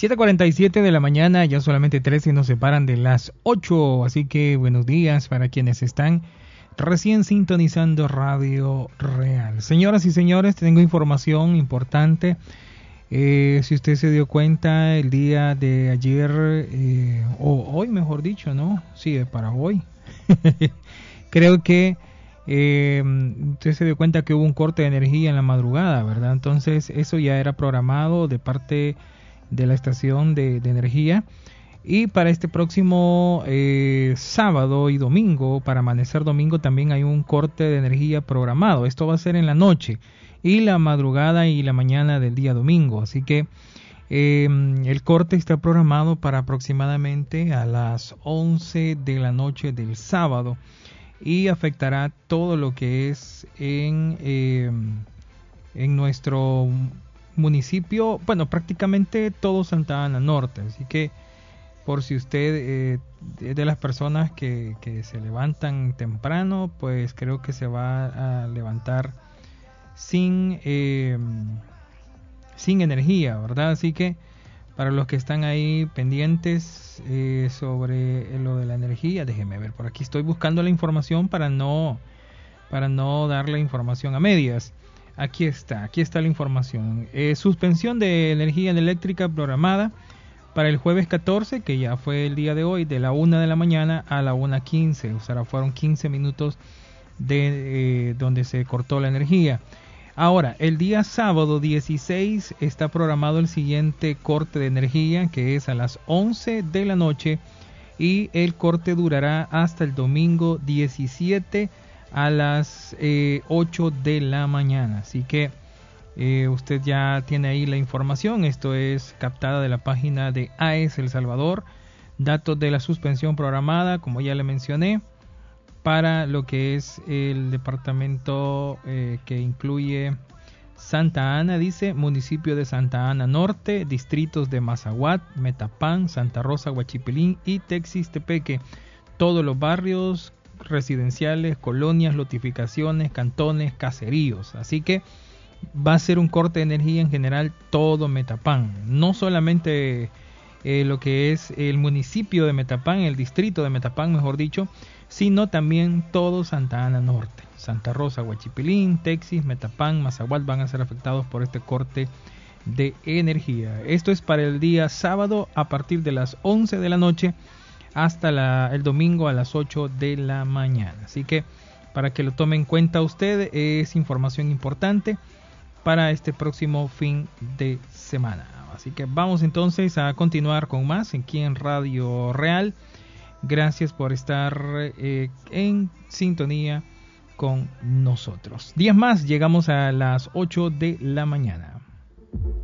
7:47 de la mañana, ya solamente 13 nos separan de las 8, así que buenos días para quienes están recién sintonizando Radio Real. Señoras y señores, tengo información importante. Si usted se dio cuenta, el día de ayer, o hoy mejor dicho, ¿no? Sí, para hoy. Creo que usted se dio cuenta que hubo un corte de energía en la madrugada, ¿verdad? Entonces eso ya era programado de parte de la estación de energía. Y para este próximo sábado y domingo, para amanecer domingo, también hay un corte de energía programado. Esto va a ser en la noche y la madrugada y la mañana del día domingo. Así que el corte está programado para aproximadamente a las 11 de la noche del sábado y afectará todo lo que es en nuestro municipio, bueno, prácticamente todo Santa Ana Norte. Así que por si usted es de las personas que se levantan temprano, pues creo que se va a levantar sin energía, ¿verdad? Así que para los que están ahí pendientes sobre lo de la energía, déjenme ver, por aquí estoy buscando la información para no dar la información a medias. Aquí está la información. Suspensión de energía eléctrica programada para el jueves 14, que ya fue el día de hoy, de la 1 de la mañana a la 1:15. O sea, fueron 15 minutos de donde se cortó la energía. Ahora, el día sábado 16 está programado el siguiente corte de energía, que es a las 11 de la noche, y el corte durará hasta el domingo 17 a las 8 de la mañana. Así que usted ya tiene ahí la información. Esto es captada de la página de AES El Salvador. Datos de la suspensión programada, como ya le mencioné, para lo que es el departamento que incluye Santa Ana, dice, municipio de Santa Ana Norte, distritos de Mazahuat, Metapán, Santa Rosa, Huachipilín y Texistepeque. Todos los barrios residenciales, colonias, lotificaciones, cantones, caseríos. Así que va a ser un corte de energía en general todo Metapán, no solamente lo que es el municipio de Metapán, el distrito de Metapán, mejor dicho, sino también todo Santa Ana Norte, Santa Rosa, Huachipilín, Texis, Metapán, Mazahuat van a ser afectados por este corte de energía. Esto es para el día sábado a partir de las 11 de la noche hasta el domingo a las 8 de la mañana. Así que para que lo tome en cuenta usted, es información importante para este próximo fin de semana. Así que vamos entonces a continuar con más aquí en Radio Real. Gracias por estar en sintonía con nosotros. Días más, llegamos a las 8 de la mañana.